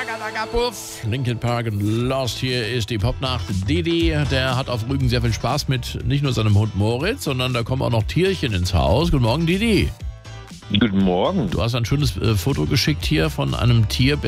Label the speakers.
Speaker 1: Puff. Linkin Park und Lost. Hier ist die Popnacht. Didi, der hat auf Rügen sehr viel Spaß mit nicht nur seinem Hund Moritz, sondern da kommen auch noch Tierchen ins Haus. Guten Morgen, Didi.
Speaker 2: Guten Morgen.
Speaker 1: Du hast ein schönes Foto geschickt hier von einem Tier.